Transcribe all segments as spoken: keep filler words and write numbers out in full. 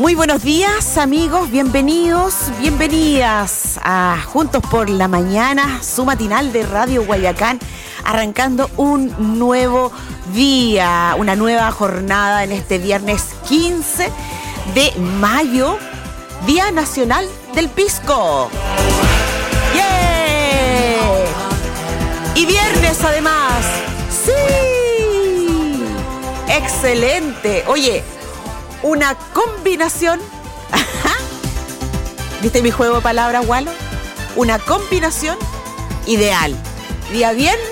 Muy buenos días, amigos, bienvenidos, bienvenidas a Juntos por la Mañana, su matinal de Radio Guayacán, arrancando un nuevo día, una nueva jornada en este viernes quince de mayo, Día Nacional del Pisco. ¡Yeah! Y viernes además, ¡sí! ¡Excelente! Oye, una combinación, ¿viste mi juego de palabras, Walo? Una combinación ideal. Día viernes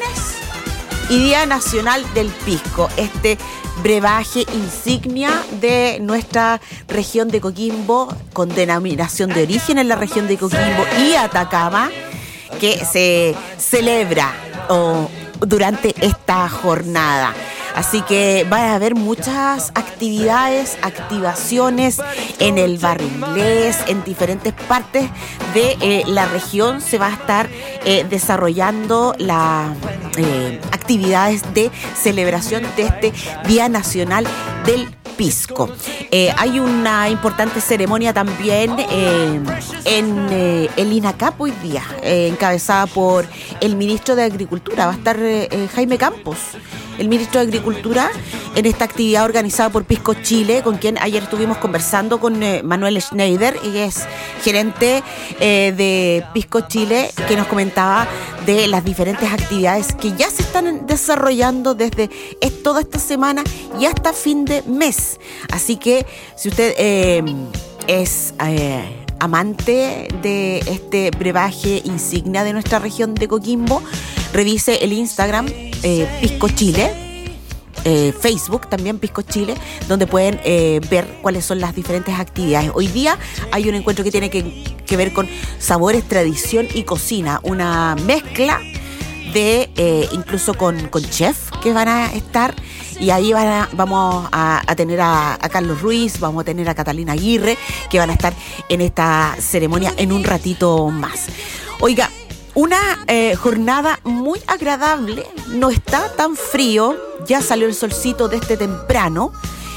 y Día Nacional del Pisco, este brebaje insignia de nuestra región de Coquimbo, con denominación de origen en la región de Coquimbo y Atacama, que se celebra oh, durante esta jornada. Así que van a haber muchas actividades, activaciones en el barrio inglés, en diferentes partes de eh, la región. Se va a estar eh, desarrollando las eh, actividades de celebración de este Día Nacional del Pisco. Eh, hay una importante ceremonia también eh, en eh, el INACAP hoy día, eh, encabezada por el ministro de Agricultura. Va a estar eh, Jaime Campos, el ministro de Agricultura, en esta actividad organizada por Pisco Chile, con quien ayer estuvimos conversando con eh, Manuel Schneider, que es gerente eh, de Pisco Chile, que nos comentaba de las diferentes actividades que ya se están desarrollando desde es, toda esta semana y hasta fin de mes. Así que si usted eh, es eh, amante de este brebaje insignia de nuestra región de Coquimbo, revise el Instagram eh, Pisco Chile, eh, Facebook también Pisco Chile, donde pueden eh, ver cuáles son las diferentes actividades. Hoy día hay un encuentro que tiene que, que ver con sabores, tradición y cocina, una mezcla de eh, incluso con, con chef que van a estar, y ahí van a, vamos a, a tener a, a Carlos Ruiz, vamos a tener a Catalina Aguirre, que van a estar en esta ceremonia en un ratito más. Oiga, una eh, jornada muy agradable, no está tan frío, ya salió el solcito desde temprano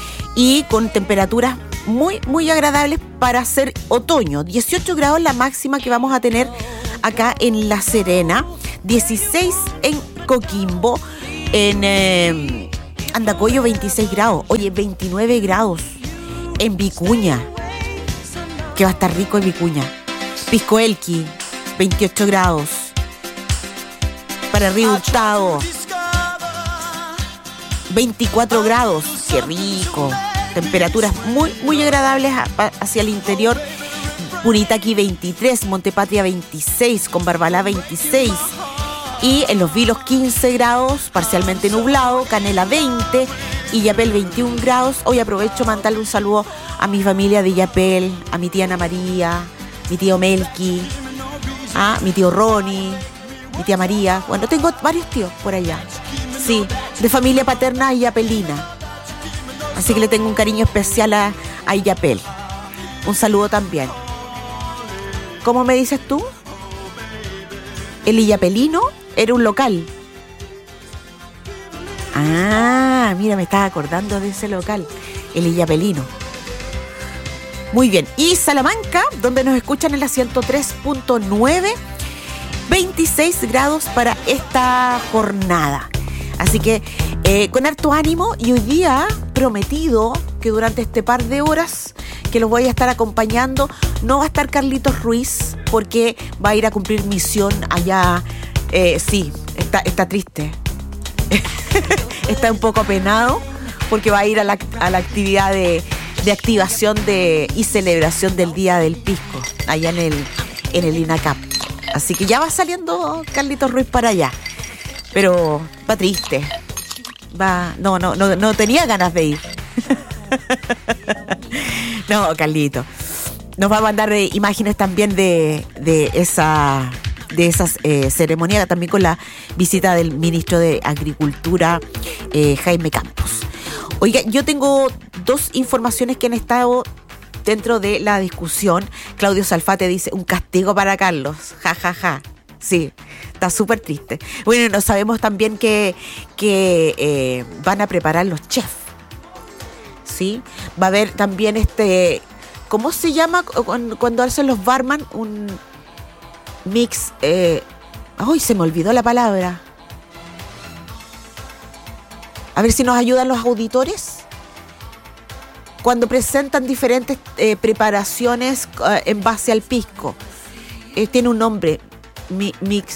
y con temperaturas muy, muy agradables para hacer otoño. dieciocho grados la máxima que vamos a tener acá en La Serena, dieciséis en Coquimbo, en eh, Andacollo veintiséis grados, oye, veintinueve grados en Vicuña, que va a estar rico en Vicuña. Pisco Elqui, veintiocho grados. Para Río Hurtado, veinticuatro grados. ¡Qué rico! Temperaturas muy, muy agradables hacia el interior. Punitaqui veintitrés, Montepatria veintiséis, con Barbalá veintiséis. Y en Los Vilos quince grados, parcialmente nublado. Canela veinte y Yapel veintiún grados. Hoy aprovecho mandarle un saludo a mi familia de Yapel, a mi tía Ana María, mi tío Melqui, a mi tío Ronnie, mi tía María. Bueno, tengo varios tíos por allá. Sí, de familia paterna yapelina. Así que le tengo un cariño especial a, a Yapel. Un saludo también. ¿Cómo me dices tú? El Illapelino era un local. Ah, mira, me estaba acordando de ese local. El Illapelino. Muy bien. Y Salamanca, donde nos escuchan en la ciento tres punto nueve, veintiséis grados para esta jornada. Así que eh, con harto ánimo, y hoy día prometido que durante este par de horas que los voy a estar acompañando, no va a estar Carlitos Ruiz porque va a ir a cumplir misión allá. Eh, sí, está, está triste. Está un poco apenado porque va a ir a la, a la actividad de, de activación de, y celebración del Día del Pisco allá en el, en el INACAP. Así que ya va saliendo Carlitos Ruiz para allá. Pero va triste. Va, no, no, no, no tenía ganas de ir. No, Carlito. Nos va a mandar eh, imágenes también de, de esa de esas eh, ceremonias, también con la visita del ministro de Agricultura, eh, Jaime Campos. Oiga, yo tengo dos informaciones que han estado dentro de la discusión. Claudio Salfate dice, un castigo para Carlos. Ja, ja, ja. Sí, está súper triste. Bueno, no sabemos también que, que eh, van a preparar los chefs. ¿Sí? Va a haber también este ¿cómo se llama cuando hacen los barman? Un mix, eh, ¡ay, se me olvidó la palabra! A ver si nos ayudan los auditores. Cuando presentan diferentes eh, preparaciones eh, en base al pisco. Eh, tiene un nombre, mi, mix.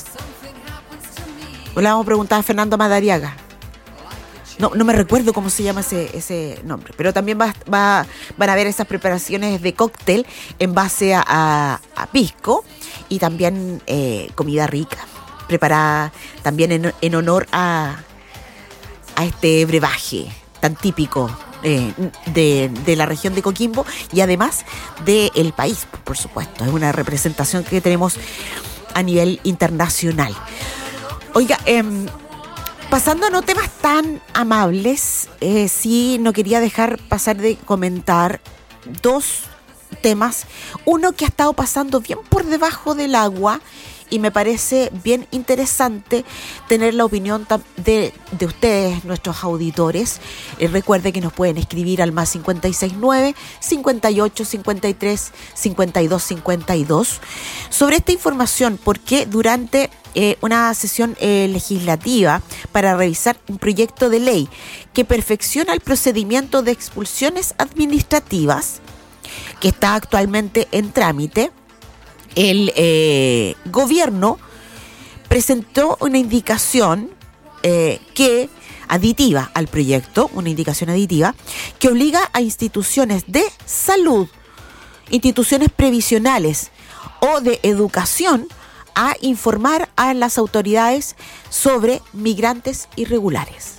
Le vamos a preguntar a Fernando Madariaga. No, no me recuerdo cómo se llama ese, ese nombre. Pero también va, va, van a haber esas preparaciones de cóctel en base a, a, a pisco. Y también eh, comida rica, preparada también en, en honor a, a este brebaje tan típico eh, de, de la región de Coquimbo y además del país, por supuesto. Es una representación que tenemos a nivel internacional. Oiga, eh, pasando a no temas tan amables, eh, sí no quería dejar pasar de comentar dos temas. Uno que ha estado pasando bien por debajo del agua y me parece bien interesante tener la opinión de, de ustedes, nuestros auditores. Eh, recuerde que nos pueden escribir al más cinco seis nueve, cincuenta y ocho, cincuenta y tres, cincuenta y dos, cincuenta y dos sobre esta información, porque durante eh, una sesión eh, legislativa para revisar un proyecto de ley que perfecciona el procedimiento de expulsiones administrativas que está actualmente en trámite, el eh, gobierno presentó una indicación eh, que aditiva al proyecto, una indicación aditiva, que obliga a instituciones de salud, instituciones previsionales o de educación a informar a las autoridades sobre migrantes irregulares.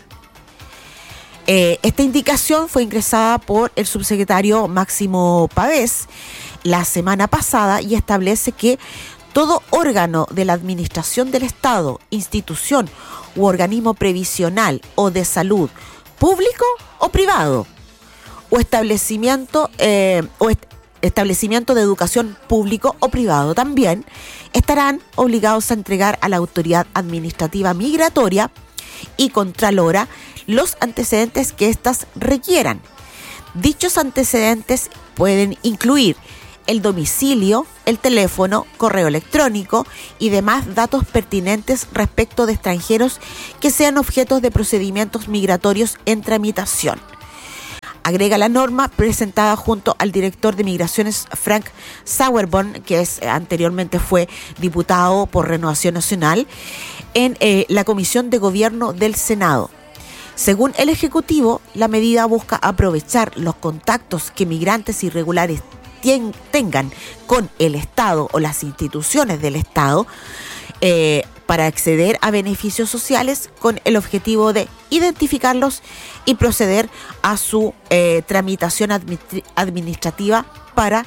Eh, esta indicación fue ingresada por el subsecretario Máximo Pavés la semana pasada y establece que todo órgano de la administración del Estado, institución u organismo previsional o de salud, público o privado, o establecimiento eh, o est- establecimiento de educación público o privado también, estarán obligados a entregar a la autoridad administrativa migratoria y contralora los antecedentes que éstas requieran. Dichos antecedentes pueden incluir el domicilio, el teléfono, correo electrónico y demás datos pertinentes respecto de extranjeros que sean objetos de procedimientos migratorios en tramitación. Agrega la norma presentada junto al director de Migraciones, Frank Sauerborn, que es, anteriormente fue diputado por Renovación Nacional, en eh, la Comisión de Gobierno del Senado. Según el Ejecutivo, la medida busca aprovechar los contactos que migrantes irregulares tien, tengan con el Estado o las instituciones del Estado eh, para acceder a beneficios sociales con el objetivo de identificarlos y proceder a su eh, tramitación administ- administrativa para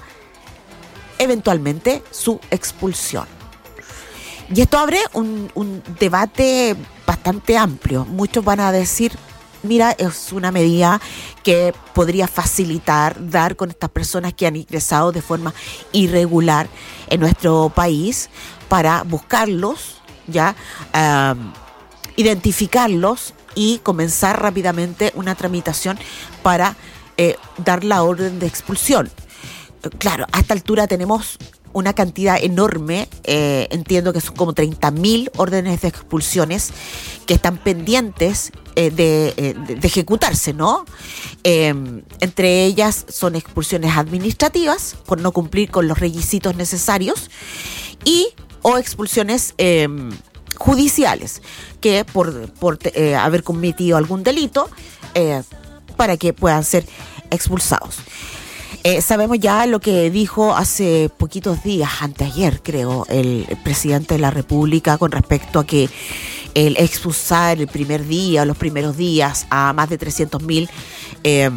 eventualmente su expulsión. Y esto abre un, un debate bastante amplio. Muchos van a decir, mira, es una medida que podría facilitar dar con estas personas que han ingresado de forma irregular en nuestro país para buscarlos, ya um, identificarlos y comenzar rápidamente una tramitación para eh, dar la orden de expulsión. Claro, a esta altura tenemos una cantidad enorme, eh, entiendo que son como treinta mil órdenes de expulsiones que están pendientes eh, de, eh, de, de ejecutarse, ¿no? Eh, entre ellas son expulsiones administrativas por no cumplir con los requisitos necesarios y o expulsiones eh, judiciales que por, por eh, haber cometido algún delito eh, para que puedan ser expulsados. Eh, sabemos ya lo que dijo hace poquitos días, anteayer creo, el, el presidente de la República con respecto a que el expulsar el primer día, los primeros días a más de trescientos mil eh,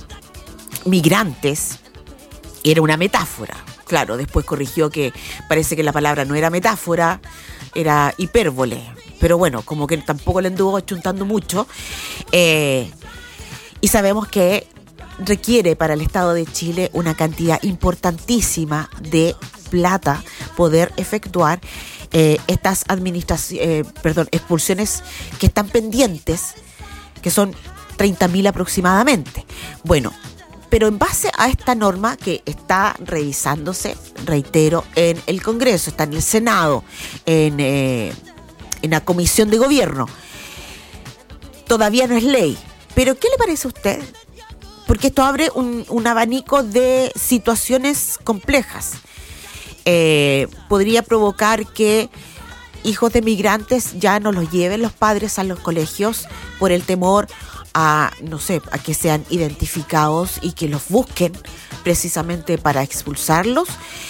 migrantes era una metáfora. Claro, después corrigió que parece que la palabra no era metáfora, era hipérbole. Pero bueno, como que tampoco le anduvo chuntando mucho. Eh, y sabemos que requiere para el Estado de Chile una cantidad importantísima de plata poder efectuar eh, estas administraciones, eh, perdón, expulsiones que están pendientes, que son treinta mil aproximadamente. Bueno, pero en base a esta norma que está revisándose, reitero, en el Congreso, está en el Senado, en, eh, en la Comisión de Gobierno, todavía no es ley. Pero ¿qué le parece a usted? Porque esto abre un, un abanico de situaciones complejas. Eh, podría provocar que hijos de migrantes ya no los lleven los padres a los colegios por el temor a, no sé, a que sean identificados y que los busquen precisamente para expulsarlos.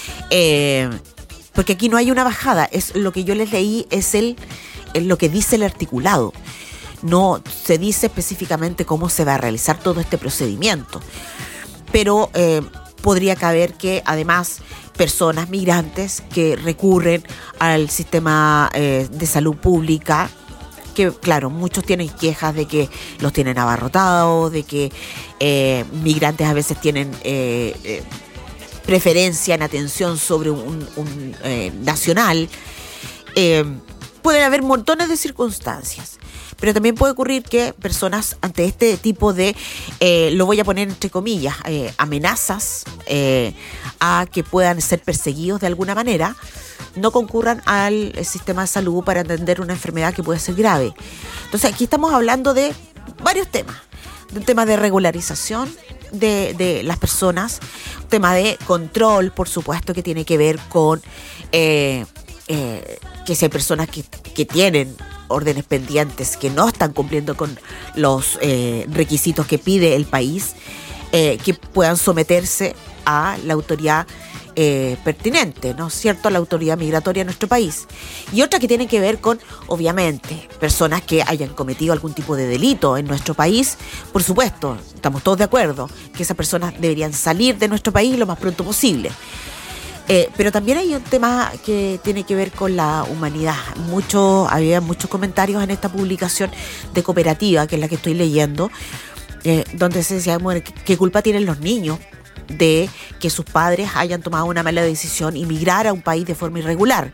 Eh, porque aquí no hay una bajada. Es lo que yo les leí, es el, es lo que dice el articulado. No se dice específicamente cómo se va a realizar todo este procedimiento. Pero eh, podría caber que además personas migrantes que recurren al sistema eh, de salud pública, que claro, muchos tienen quejas de que los tienen abarrotados, de que eh, migrantes a veces tienen eh, eh, preferencia en atención sobre un, un eh, nacional. Eh, pueden haber montones de circunstancias. Pero también puede ocurrir que personas ante este tipo de, eh, lo voy a poner entre comillas, eh, amenazas eh, a que puedan ser perseguidos de alguna manera, no concurran al sistema de salud para atender una enfermedad que puede ser grave. Entonces aquí estamos hablando de varios temas. De un tema de regularización de, de las personas, un tema de control, por supuesto, que tiene que ver con eh, eh, que si hay personas que, que tienen órdenes pendientes que no están cumpliendo con los eh, requisitos que pide el país, eh, que puedan someterse a la autoridad eh, pertinente, ¿no es cierto?, a la autoridad migratoria de nuestro país. Y otra que tiene que ver con, obviamente, personas que hayan cometido algún tipo de delito en nuestro país. Por supuesto, estamos todos de acuerdo que esas personas deberían salir de nuestro país lo más pronto posible. Eh, pero también hay un tema que tiene que ver con la humanidad. Mucho, había muchos comentarios en esta publicación de Cooperativa, que es la que estoy leyendo, eh, donde se decía, bueno, ¿qué, qué culpa tienen los niños de que sus padres hayan tomado una mala decisión y migrar a un país de forma irregular?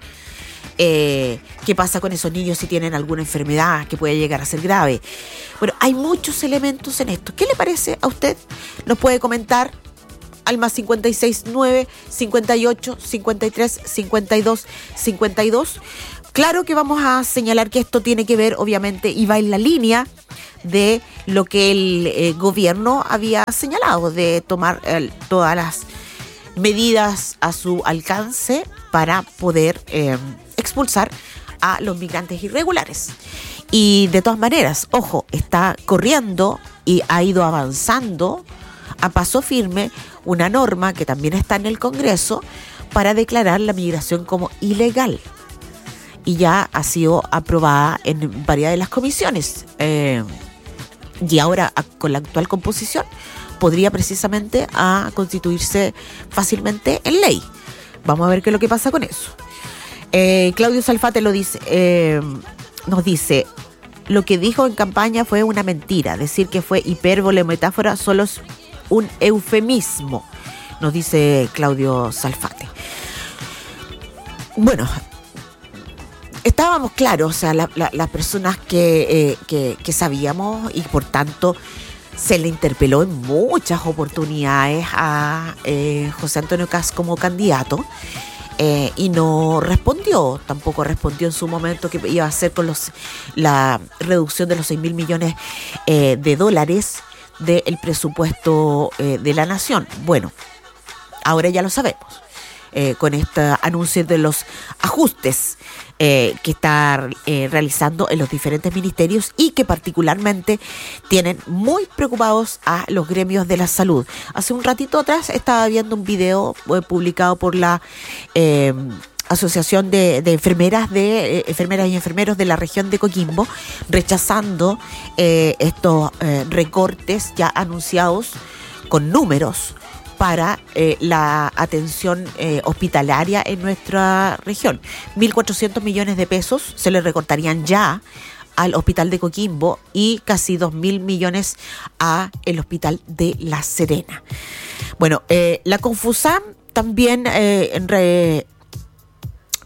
Eh, ¿Qué pasa con esos niños si tienen alguna enfermedad que puede llegar a ser grave? Bueno, hay muchos elementos en esto. ¿Qué le parece a usted? Nos puede comentar al más cincuenta y seis nueve, cincuenta y ocho, cincuenta y tres, cincuenta y dos, cincuenta y dos. Claro que vamos a señalar que esto tiene que ver, obviamente, y va en la línea de lo que el eh, gobierno había señalado, de tomar eh, todas las medidas a su alcance para poder eh, expulsar a los migrantes irregulares. Y de todas maneras, ojo, está corriendo y ha ido avanzando a paso firme una norma que también está en el Congreso para declarar la migración como ilegal. Y ya ha sido aprobada en varias de las comisiones. Eh, y ahora, con la actual composición, podría precisamente a constituirse fácilmente en ley. Vamos a ver qué es lo que pasa con eso. Eh, Claudio Salfate lo dice, eh, nos dice, lo que dijo en campaña fue una mentira. Decir que fue hipérbole o metáfora solo es un eufemismo, nos dice Claudio Salfate. Bueno, estábamos claros, o sea, la, la, las personas que, eh, que, que sabíamos, y por tanto se le interpeló en muchas oportunidades a eh, José Antonio Kast como candidato, eh, y no respondió, tampoco respondió en su momento que iba a hacer con los la reducción de los seis mil millones eh, de dólares del presupuesto eh, de la nación. Bueno, ahora ya lo sabemos, eh, con este anuncio de los ajustes eh, que está eh, realizando en los diferentes ministerios y que particularmente tienen muy preocupados a los gremios de la salud. Hace un ratito atrás estaba viendo un video eh, publicado por la eh, Asociación de, de enfermeras de eh, enfermeras y enfermeros de la región de Coquimbo, rechazando eh, estos eh, recortes ya anunciados con números para eh, la atención eh, hospitalaria en nuestra región. mil cuatrocientos millones de pesos se le recortarían ya al hospital de Coquimbo y casi dos mil millones a el hospital de La Serena. Bueno, eh, la Confusam también eh, en re,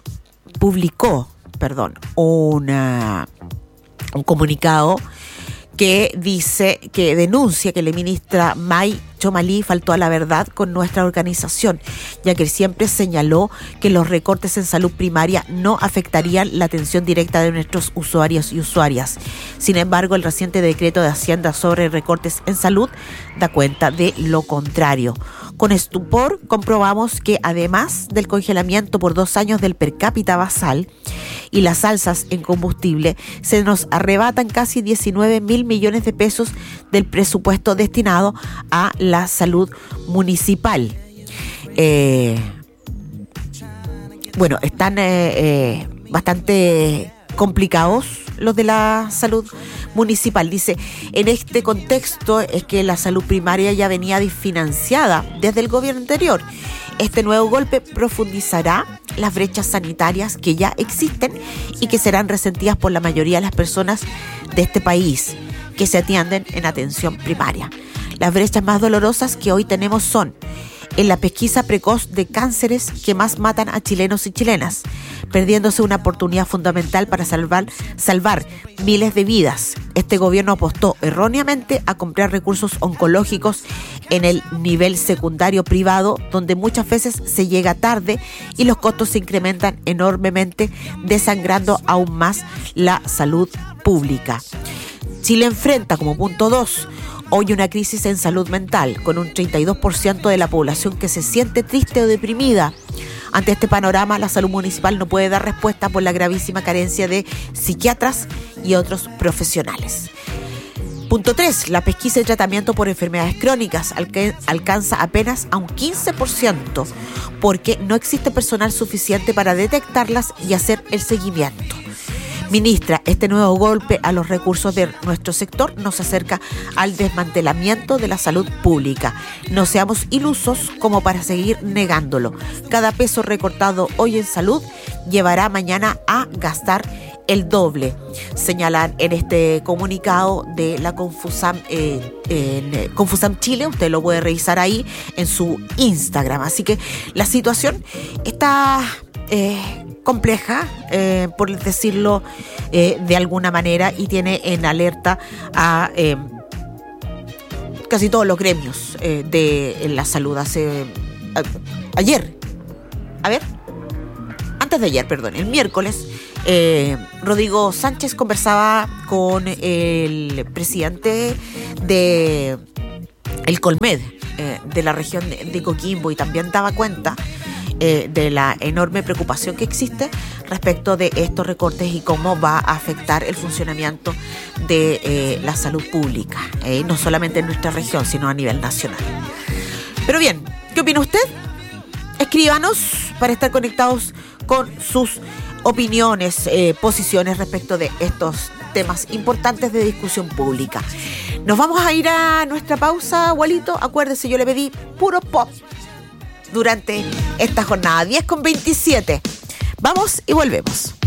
publicó, perdón, una, un comunicado que dice, que denuncia que la ministra May Chomalí faltó a la verdad con nuestra organización, ya que siempre señaló que los recortes en salud primaria no afectarían la atención directa de nuestros usuarios y usuarias. Sin embargo, el reciente decreto de Hacienda sobre recortes en salud da cuenta de lo contrario. Con estupor comprobamos que además del congelamiento por dos años del per cápita basal y las alzas en combustible, se nos arrebatan casi diecinueve mil millones de pesos del presupuesto destinado a la salud municipal. Eh, bueno, están eh, eh, bastante complicados los de la salud municipal. Dice, en este contexto es que la salud primaria ya venía desfinanciada desde el gobierno anterior. Este nuevo golpe profundizará las brechas sanitarias que ya existen y que serán resentidas por la mayoría de las personas de este país que se atienden en atención primaria. Las brechas más dolorosas que hoy tenemos son en la pesquisa precoz de cánceres que más matan a chilenos y chilenas, perdiéndose una oportunidad fundamental para salvar, salvar miles de vidas. Este gobierno apostó erróneamente a comprar recursos oncológicos en el nivel secundario privado, donde muchas veces se llega tarde y los costos se incrementan enormemente, desangrando aún más la salud pública. Chile enfrenta como punto dos hoy una crisis en salud mental, con un treinta y dos por ciento de la población que se siente triste o deprimida. Ante este panorama, la salud municipal no puede dar respuesta por la gravísima carencia de psiquiatras y otros profesionales. Punto tres. La pesquisa y tratamiento por enfermedades crónicas alca- alcanza apenas a un quince por ciento porque no existe personal suficiente para detectarlas y hacer el seguimiento. Ministra, este nuevo golpe a los recursos de nuestro sector nos acerca al desmantelamiento de la salud pública. No seamos ilusos como para seguir negándolo. Cada peso recortado hoy en salud llevará mañana a gastar el doble, señalan en este comunicado de la Confusam, eh, en Confusam Chile. Usted lo puede revisar ahí en su Instagram. Así que la situación está Eh, compleja, eh, por decirlo eh, de alguna manera, y tiene en alerta a eh, casi todos los gremios eh, de la salud. Hace a, ayer, a ver, antes de ayer, perdón, el miércoles, eh, Rodrigo Sánchez conversaba con el presidente de el Colmed eh, de la región de, de Coquimbo, y también daba cuenta Eh, de la enorme preocupación que existe respecto de estos recortes y cómo va a afectar el funcionamiento de eh, la salud pública, eh, no solamente en nuestra región, sino a nivel nacional. Pero bien, ¿qué opina usted? Escríbanos para estar conectados con sus opiniones, eh, posiciones respecto de estos temas importantes de discusión pública. Nos vamos a ir a nuestra pausa, Walito. Acuérdese, yo le pedí puro pop durante esta jornada, diez con veintisiete. Vamos y volvemos.